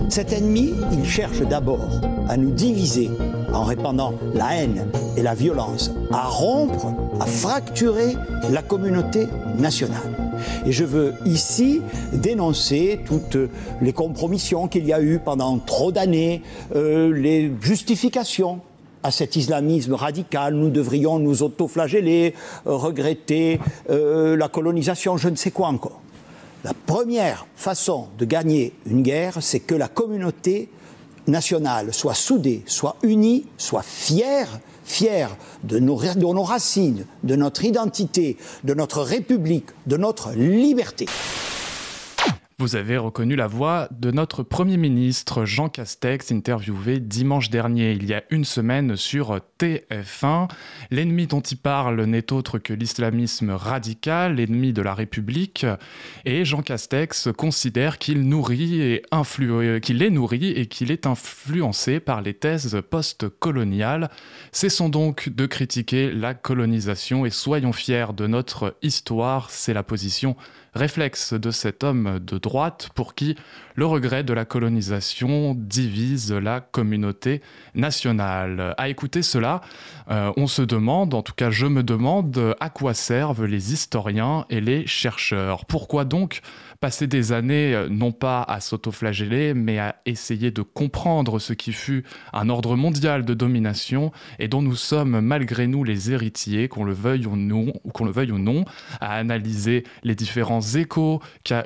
Cet ennemi, il cherche d'abord à nous diviser en répandant la haine et la violence, à rompre, à fracturer la communauté nationale. Et je veux ici dénoncer toutes les compromissions qu'il y a eu pendant trop d'années, les justifications à cet islamisme radical. Nous devrions nous autoflageller, regretter la colonisation, je ne sais quoi encore. La première façon de gagner une guerre, c'est que la communauté nationale soit soudée, soit unie, soit fière de nos racines, de notre identité, de notre République, de notre liberté. Vous avez reconnu la voix de notre Premier ministre Jean Castex, interviewé dimanche dernier, il y a une semaine sur TF1. L'ennemi dont il parle n'est autre que l'islamisme radical, l'ennemi de la République. Et Jean Castex considère qu'il est nourri et qu'il est influencé par les thèses post-coloniales. Cessons donc de critiquer la colonisation et soyons fiers de notre histoire. C'est la position réflexe de cet homme de droite pour qui le regret de la colonisation divise la communauté nationale. À écouter cela, on se demande, en tout cas je me demande, à quoi servent les historiens et les chercheurs. Pourquoi donc passer des années non pas à s'autoflageller, mais à essayer de comprendre ce qui fut un ordre mondial de domination et dont nous sommes malgré nous les héritiers, qu'on le veuille ou non, à analyser les différents échos qu'a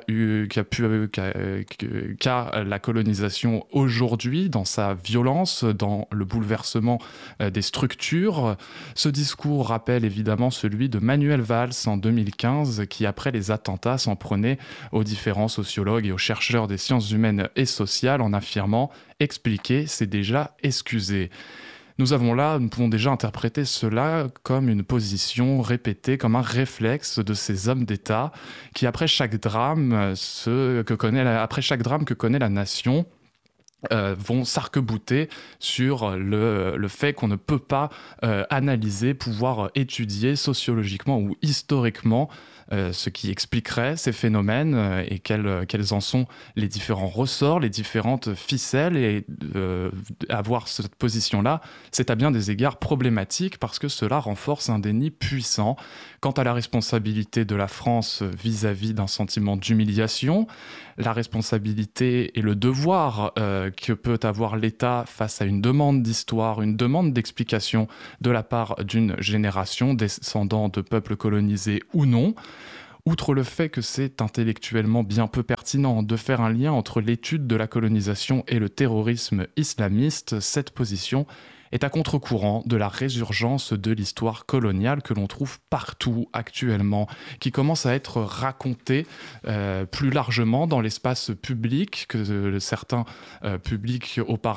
la colonisation aujourd'hui dans sa violence, dans le bouleversement des structures. Ce discours rappelle évidemment celui de Manuel Valls en 2015 qui, après les attentats, s'en prenait aux différents sociologues et aux chercheurs des sciences humaines et sociales en affirmant « expliquer, c'est déjà excuser ». Nous pouvons déjà interpréter cela comme une position répétée, comme un réflexe de ces hommes d'État qui, après chaque drame que connaît la nation, vont s'arc-bouter sur le fait qu'on ne peut pas analyser, pouvoir étudier sociologiquement ou historiquement ce qui expliquerait ces phénomènes et quels en sont les différents ressorts, les différentes ficelles. Et avoir cette position-là, c'est à bien des égards problématique parce que cela renforce un déni puissant quant à la responsabilité de la France vis-à-vis d'un sentiment d'humiliation, la responsabilité et le devoir que peut avoir l'État face à une demande d'histoire, une demande d'explication de la part d'une génération descendant de peuples colonisés ou non. Outre le fait que c'est intellectuellement bien peu pertinent de faire un lien entre l'étude de la colonisation et le terrorisme islamiste, cette position est à contre-courant de la résurgence de l'histoire coloniale que l'on trouve partout actuellement, qui commence à être racontée plus largement dans l'espace public, que certains publics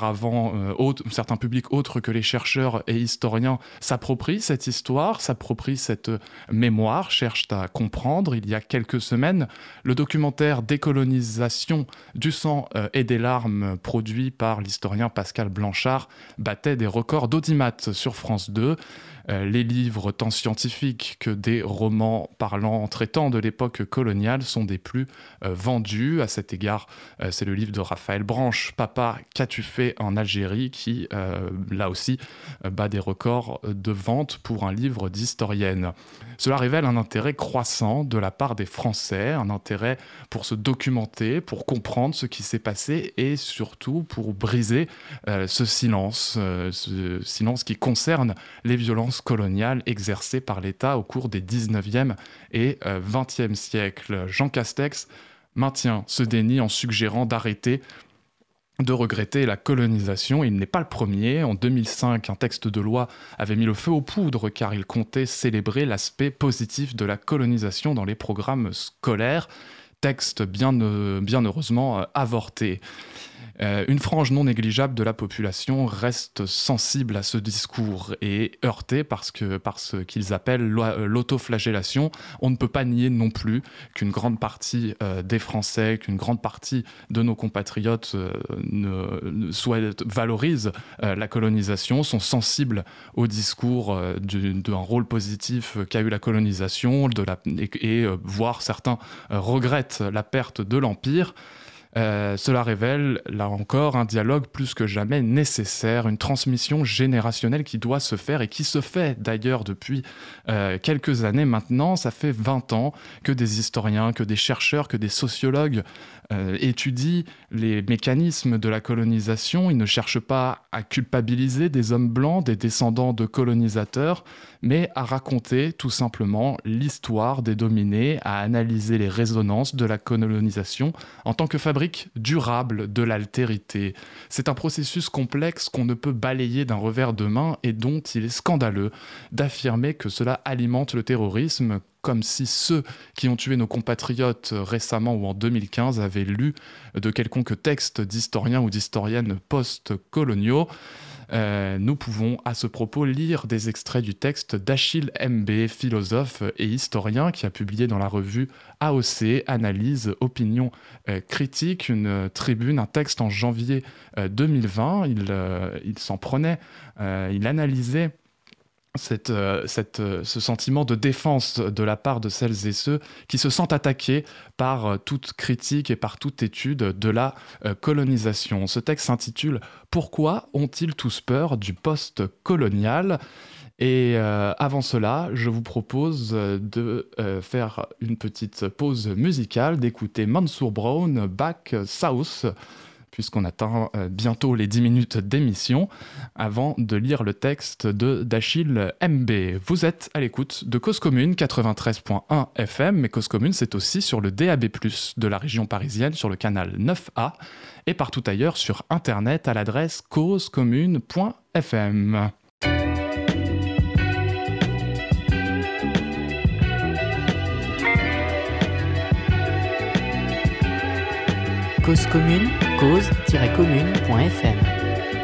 certains publics autres que les chercheurs et historiens s'approprient cette histoire, s'approprient cette mémoire, cherchent à comprendre. Il y a quelques semaines, le documentaire Décolonisation du sang et des larmes, produit par l'historien Pascal Blanchard, battait des records d'audimat sur France 2. Les livres tant scientifiques que des romans traitant de l'époque coloniale sont des plus vendus. À cet égard, c'est le livre de Raphaël Branche, Papa, qu'as-tu fait en Algérie, qui, là aussi, bat des records de vente pour un livre d'historienne. Cela révèle un intérêt croissant de la part des Français, un intérêt pour se documenter, pour comprendre ce qui s'est passé et surtout pour briser ce silence qui concerne les violences coloniales exercées par l'État au cours des 19e et 20e siècles. Jean Castex maintient ce déni en suggérant d'arrêter de regretter la colonisation. Il n'est pas le premier. En 2005, un texte de loi avait mis le feu aux poudres car il comptait célébrer l'aspect positif de la colonisation dans les programmes scolaires. Texte bien heureusement avorté. Une frange non négligeable de la population reste sensible à ce discours et heurtée par ce qu'ils appellent l'autoflagellation. On ne peut pas nier non plus qu'une grande partie des Français, qu'une grande partie de nos compatriotes valorisent la colonisation, sont sensibles au discours d'un rôle positif qu'a eu la colonisation, voire certains regrettent la perte de l'Empire. Cela révèle, là encore, un dialogue plus que jamais nécessaire, une transmission générationnelle qui doit se faire et qui se fait d'ailleurs depuis quelques années maintenant. Ça fait 20 ans que des historiens, que des chercheurs, que des sociologues étudient les mécanismes de la colonisation. Ils ne cherchent pas à culpabiliser des hommes blancs, des descendants de colonisateurs, mais à raconter tout simplement l'histoire des dominés, à analyser les résonances de la colonisation en tant que fabrique durable de l'altérité. C'est un processus complexe qu'on ne peut balayer d'un revers de main et dont il est scandaleux d'affirmer que cela alimente le terrorisme, comme si ceux qui ont tué nos compatriotes récemment ou en 2015 avaient lu de quelconque texte d'historiens ou d'historiennes post-coloniaux. Nous pouvons à ce propos lire des extraits du texte d'Achille Mbé, philosophe et historien, qui a publié dans la revue AOC, Analyse, Opinion critique, une tribune, un texte en janvier 2020. Il s'en prenait, il analysait ce sentiment de défense de la part de celles et ceux qui se sentent attaqués par toute critique et par toute étude de la colonisation. Ce texte s'intitule « Pourquoi ont-ils tous peur du post-colonial ?» Et avant cela, je vous propose de faire une petite pause musicale, d'écouter Mansour Brown, Back South, puisqu'on atteint bientôt les 10 minutes d'émission, avant de lire le texte d'Achille Mbé. Vous êtes à l'écoute de Cause Commune 93.1 FM, mais Cause Commune, c'est aussi sur le DAB+, de la région parisienne, sur le canal 9A, et partout ailleurs sur Internet à l'adresse causecommune.fm. Cause Commune, cause-commune.fm.